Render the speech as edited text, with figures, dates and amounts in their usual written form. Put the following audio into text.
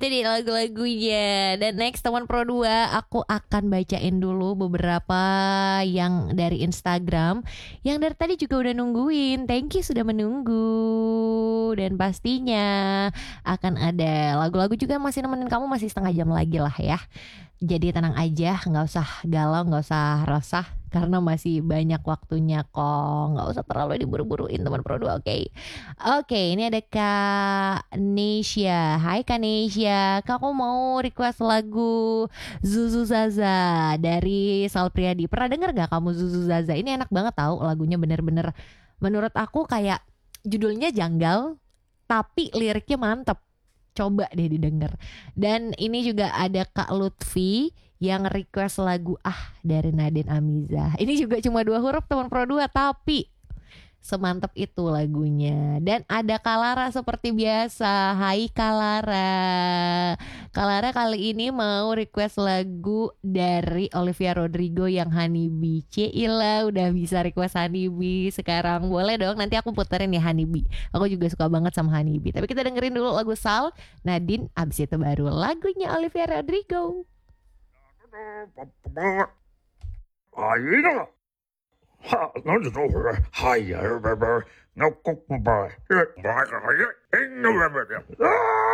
itu dia lagu-lagunya. Dan next teman Pro 2, aku akan bacain dulu beberapa yang dari Instagram yang dari tadi juga udah nungguin. Thank you sudah menunggu. Dan pastinya akan ada lagu-lagu juga yang masih nemenin kamu masih setengah jam lagi lah ya. Jadi tenang aja, nggak usah galau, nggak usah resah, karena masih banyak waktunya kok. Nggak usah terlalu diburu-buruin teman Pro 2, oke? Oke, ini ada Kak Nesya. Hai Kak Nesya, Kak, aku mau request lagu Zuzu Zaza dari Sal Priadi. Pernah denger gak kamu Zuzu Zaza? Ini enak banget tahu, lagunya bener-bener menurut aku kayak judulnya janggal, tapi liriknya mantep. Coba deh didengar. Dan ini juga ada Kak Lutfi yang request lagu dari Nadine Amiza. Ini juga cuma 2 huruf teman Pro 2, tapi semantap itu lagunya. Dan ada Kalara seperti biasa. Hai Kalara. Kalara kali ini mau request lagu dari Olivia Rodrigo yang Honeybee. Cila udah bisa request Honeybee sekarang. Boleh dong, nanti aku puterin ya Honeybee. Aku juga suka banget sama Honeybee. Tapi kita dengerin dulu lagu Sal, Nadine, abis itu baru lagunya Olivia Rodrigo. Ayo. 哈，那就走回来，嗨呀，拜拜，那过不拜，拜拜，哎，那拜拜的啊。